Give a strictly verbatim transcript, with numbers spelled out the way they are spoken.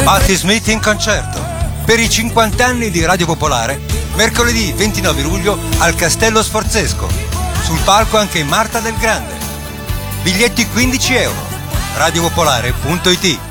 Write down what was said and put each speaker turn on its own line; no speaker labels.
Patti Smith in concerto per i cinquanta anni di Radio Popolare, mercoledì ventinove luglio al Castello Sforzesco. Sul palco anche Marta Del Grande. Biglietti quindici euro. radiopopolare punto it.